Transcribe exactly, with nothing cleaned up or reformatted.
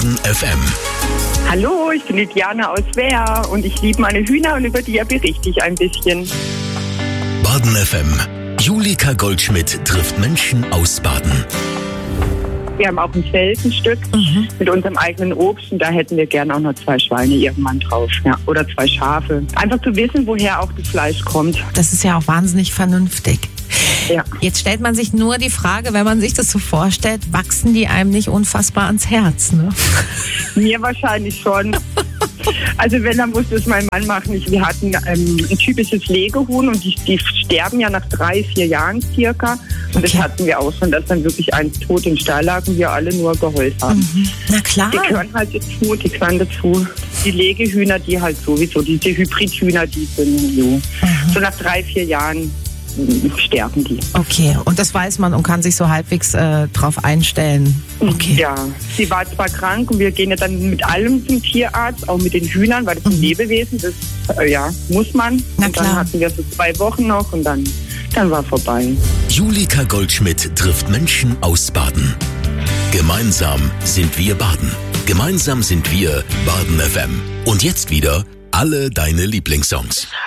Baden F M. Hallo, ich bin die Diana aus Wehr und ich liebe meine Hühner und über die berichte ich ein bisschen. Baden F M. Julika Goldschmidt trifft Menschen aus Baden. Wir haben auch ein Feld, ein Stück, mhm. mit unserem eigenen Obst und da hätten wir gerne auch noch zwei Schweine irgendwann drauf. Ja. Oder zwei Schafe. Einfach zu wissen, woher auch das Fleisch kommt. Das ist ja auch wahnsinnig vernünftig. Ja. Jetzt stellt man sich nur die Frage, wenn man sich das so vorstellt, wachsen die einem nicht unfassbar ans Herz, ne? Mir wahrscheinlich schon. Also wenn, dann muss das mein Mann machen. Wir hatten ähm, ein typisches Legehuhn und die, die sterben ja nach drei, vier Jahren circa. Und okay. Das hatten wir auch schon, dass dann wirklich eins tot im Stall lag und wir alle nur geheult haben. Mhm. Na klar. Die gehören halt dazu, die gehören dazu. Die Legehühner, die halt sowieso, diese Hybridhühner, die sind so. Mhm. So nach drei, vier Jahren sterben die. Okay, und das weiß man und kann sich so halbwegs äh, drauf einstellen. Okay. Ja, sie war zwar krank und wir gehen ja dann mit allem zum Tierarzt, auch mit den Hühnern, weil das sind mhm. Lebewesen, das äh, ja, muss man. Na und klar. Dann hatten wir so zwei Wochen noch und dann, dann war vorbei. Julika Goldschmidt trifft Menschen aus Baden. Gemeinsam sind wir Baden. Gemeinsam sind wir Baden F M. Und jetzt wieder alle deine Lieblingssongs.